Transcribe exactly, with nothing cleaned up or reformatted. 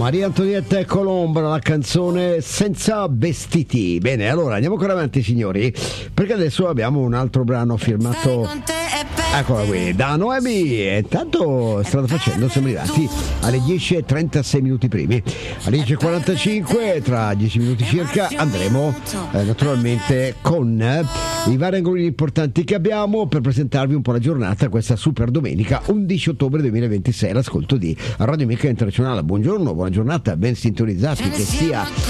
Maria Antonietta Colombo, la canzone Senza vestiti. Bene, allora andiamo ancora avanti, signori, perché adesso abbiamo un altro brano firmato, eccola qui, da Noemi. E intanto strada facendo siamo arrivati alle dieci e trentasei minuti primi. Alle dieci e quarantacinque, tra dieci minuti circa, andremo eh, naturalmente con eh, i vari angoli importanti che abbiamo per presentarvi un po' la giornata questa super domenica undici ottobre duemilaventisei, l'ascolto di Radio Amica Internazionale. Buongiorno, buona giornata, ben sintonizzati, che sia